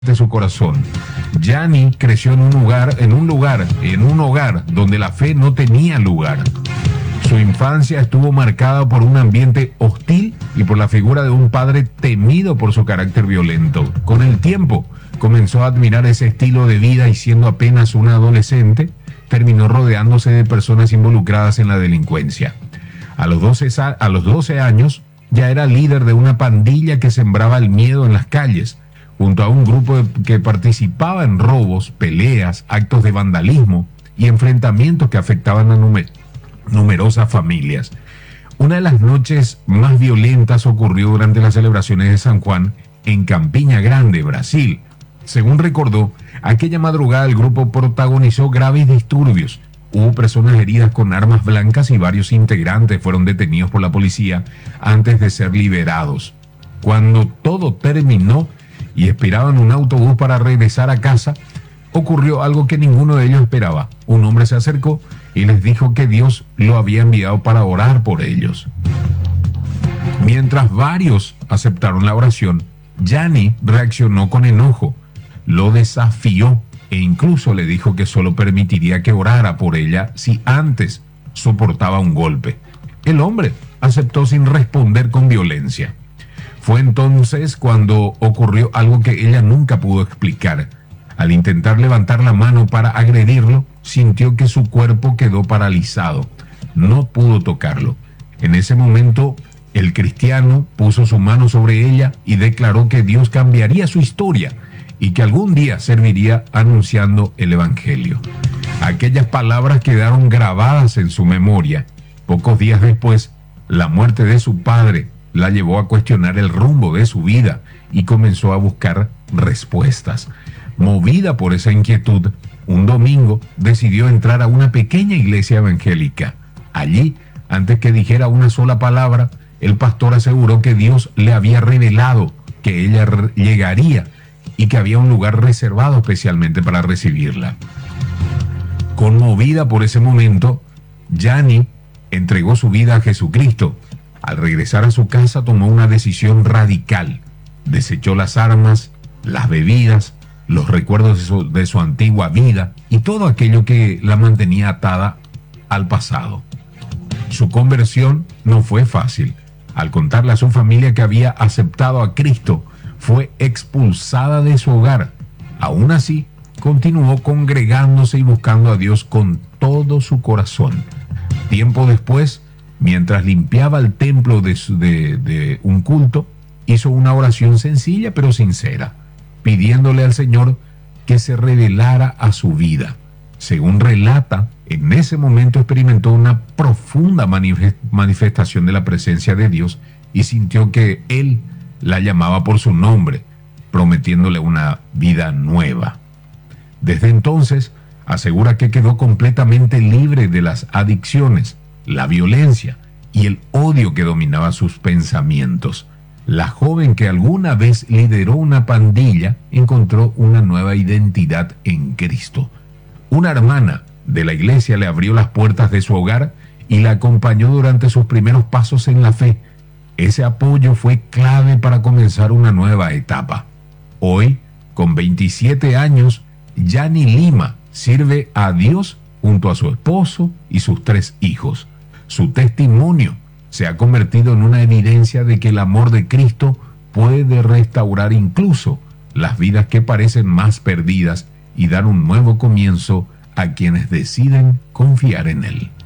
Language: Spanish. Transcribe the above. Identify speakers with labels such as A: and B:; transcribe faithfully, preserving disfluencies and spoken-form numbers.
A: de su corazón. Gianni creció en un lugar, en un lugar, en un hogar donde la fe no tenía lugar. Su infancia estuvo marcada por un ambiente hostil y por la figura de un padre temido por su carácter violento. Con el tiempo, comenzó a admirar ese estilo de vida y siendo apenas un adolescente, terminó rodeándose de personas involucradas en la delincuencia. A los doce, a los doce años, ya era líder de una pandilla que sembraba el miedo en las calles, junto a un grupo que participaba en robos, peleas, actos de vandalismo y enfrentamientos que afectaban a numer- numerosas familias. Una de las noches más violentas ocurrió durante las celebraciones de San Juan en Campina Grande, Brasil. Según recordó, aquella madrugada el grupo protagonizó graves disturbios. Hubo personas heridas con armas blancas y varios integrantes fueron detenidos por la policía antes de ser liberados. Cuando todo terminó y esperaban un autobús para regresar a casa, ocurrió algo que ninguno de ellos esperaba. Un hombre se acercó y les dijo que Dios lo había enviado para orar por ellos. Mientras varios aceptaron la oración, Gianni reaccionó con enojo, lo desafió e incluso le dijo que solo permitiría que orara por ella si antes soportaba un golpe. El hombre aceptó sin responder con violencia. Fue entonces cuando ocurrió algo que ella nunca pudo explicar. Al intentar levantar la mano para agredirlo, sintió que su cuerpo quedó paralizado. No pudo tocarlo. En ese momento, el cristiano puso su mano sobre ella y declaró que Dios cambiaría su historia y que algún día serviría anunciando el Evangelio. Aquellas palabras quedaron grabadas en su memoria. Pocos días después, la muerte de su padre la llevó a cuestionar el rumbo de su vida y comenzó a buscar respuestas. Movida por esa inquietud, un domingo decidió entrar a una pequeña iglesia evangélica. Allí, antes que dijera una sola palabra, el pastor aseguró que Dios le había revelado que ella llegaría y que había un lugar reservado especialmente para recibirla. Conmovida por ese momento, Gianni entregó su vida a Jesucristo. Al regresar a su casa tomó una decisión radical. Desechó las armas, las bebidas, los recuerdos de su, de su antigua vida y todo aquello que la mantenía atada al pasado. Su conversión no fue fácil. Al contarle a su familia que había aceptado a Cristo, fue expulsada de su hogar. Aún así, continuó congregándose y buscando a Dios con todo su corazón. Tiempo después, mientras limpiaba el templo de, su, de, de un culto, hizo una oración sencilla pero sincera, pidiéndole al Señor que se revelara a su vida. Según relata, en ese momento experimentó una profunda manifestación de la presencia de Dios y sintió que Él la llamaba por su nombre, prometiéndole una vida nueva. Desde entonces, asegura que quedó completamente libre de las adicciones, la violencia y el odio que dominaba sus pensamientos. La joven que alguna vez lideró una pandilla encontró una nueva identidad en Cristo. Una hermana de la iglesia le abrió las puertas de su hogar y la acompañó durante sus primeros pasos en la fe. Ese apoyo fue clave para comenzar una nueva etapa. Hoy, con veintisiete años, Gianni Lima sirve a Dios junto a su esposo y sus tres hijos. Su testimonio se ha convertido en una evidencia de que el amor de Cristo puede restaurar incluso las vidas que parecen más perdidas y dar un nuevo comienzo a quienes deciden confiar en Él.